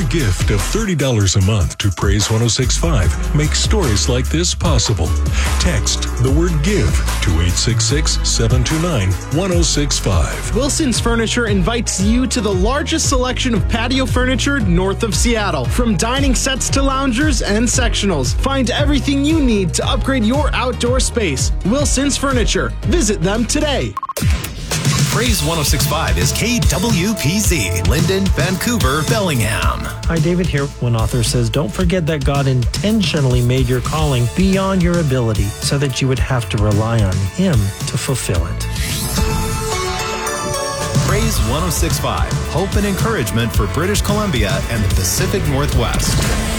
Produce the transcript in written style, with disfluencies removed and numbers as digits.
gift of $30 a month to Praise 106.5 makes stories like this possible. Text the word GIVE to 866-729-1065. Wilson's Furniture invites you to the largest selection of patio furniture north of Seattle. From dining sets to loungers and sectionals, find everything you need to upgrade your outdoor space. Wilson's Furniture. Visit them today. Praise 106.5 is KWPZ, Linden, Vancouver, Bellingham. Hi, David here. One author says, don't forget that God intentionally made your calling beyond your ability so that you would have to rely on Him to fulfill it. Praise 106.5, hope and encouragement for British Columbia and the Pacific Northwest.